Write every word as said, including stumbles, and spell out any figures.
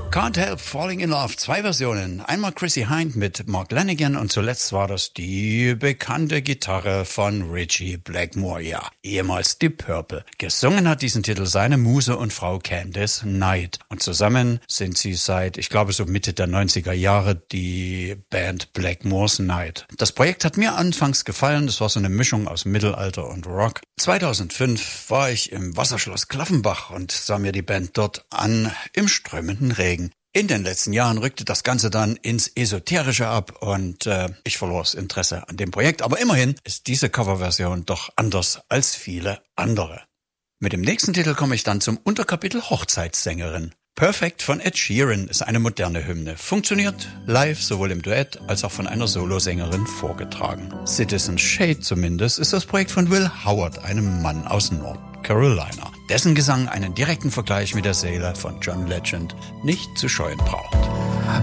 Can't Help Falling in Love, zwei Versionen. Einmal Chrissie Hynde mit Mark Lanegan und zuletzt war das die bekannte Gitarre von Ritchie Blackmore, ja, ehemals Deep Purple. Gesungen hat diesen Titel seine Muse und Frau Candice Knight. Und zusammen sind sie seit, ich glaube so Mitte der neunziger Jahre, die Band Blackmore's Night. Das Projekt hat mir anfangs gefallen, das war so eine Mischung aus Mittelalter und Rock. zweitausendfünf war ich im Wasserschloss Klaffenbach und sah mir die Band dort an im strömenden Regen. In den letzten Jahren rückte das Ganze dann ins Esoterische ab und äh, ich verlor das Interesse an dem Projekt. Aber immerhin ist diese Coverversion doch anders als viele andere. Mit dem nächsten Titel komme ich dann zum Unterkapitel Hochzeitssängerin. Perfect von Ed Sheeran ist eine moderne Hymne. Funktioniert live sowohl im Duett als auch von einer Solosängerin vorgetragen. Citizen Shade zumindest ist das Projekt von Will Howard, einem Mann aus North Carolina, dessen Gesang einen direkten Vergleich mit der Seele von John Legend nicht zu scheuen braucht.